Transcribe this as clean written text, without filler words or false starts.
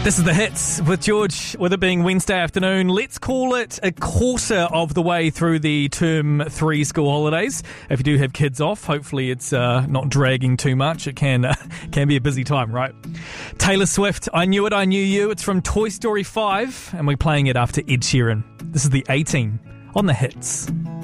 This is The Hits with George. With it being Wednesday afternoon, let's call it a quarter of the way through the Term 3 school holidays. If you do have kids off, hopefully it's not dragging too much. It can be a busy time, right? Taylor Swift, I Knew It, I Knew You. It's from Toy Story 5, and we're playing it after Ed Sheeran. This is the 18 on The Hits.